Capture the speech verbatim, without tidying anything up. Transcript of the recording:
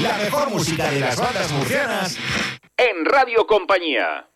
La mejor música de las bandas murcianas en Radio Compañía.